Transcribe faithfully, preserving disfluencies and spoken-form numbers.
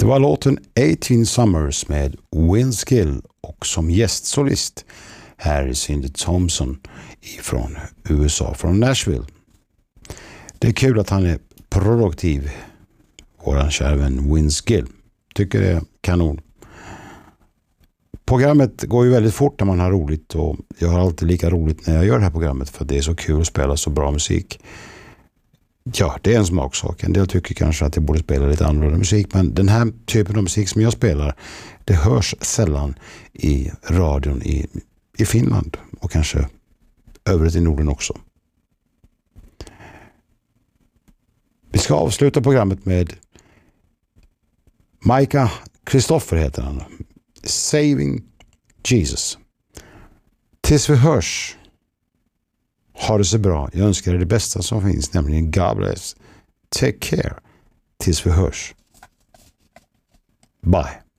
var låten eighteen Summers med Vince Gill och som gästsolist Harry Cindy Thompson från U S A, från Nashville. Det är kul att han är produktiv, våran kära vän Vince Gill. Tycker det är kanon. Programmet går ju väldigt fort när man har roligt, och jag har alltid lika roligt när jag gör det här programmet, för det är så kul att spela så bra musik. Ja, det är en smaksak. En del tycker kanske att jag borde spela lite annorlunda musik, men den här typen av musik som jag spelar, det hörs sällan i radion i, i Finland och kanske övrigt i Norden också. Vi ska avsluta programmet med Micah Christopher heter han. Saving Jesus. Tills vi hörs. Ha det så bra. Jag önskar er det bästa som finns, nämligen God bless. Take care. Tills vi hörs. Bye.